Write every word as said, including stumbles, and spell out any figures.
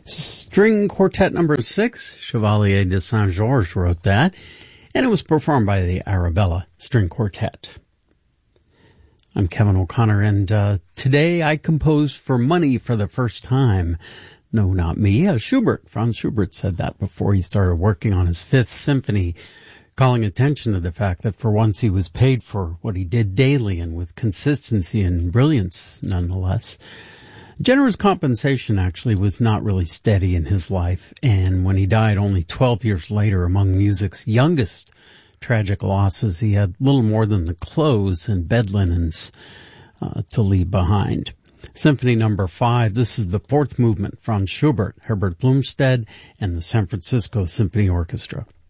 String Quartet number six, Chevalier de Saint-Georges wrote that, and it was performed by the Arabella String Quartet. I'm Kevin O'Connor, and uh, today I composed for money for the first time. No, not me, uh, Schubert. Franz Schubert said that before he started working on his Fifth Symphony, calling attention to the fact that for once he was paid for what he did daily and with consistency and brilliance nonetheless. Generous compensation actually was not really steady in his life, and when he died only twelve years later, among music's youngest tragic losses, he had little more than the clothes and bed linens uh, to leave behind. Symphony number five, this is the fourth movement, Franz Schubert, Herbert Blumstedt, and the San Francisco Symphony Orchestra.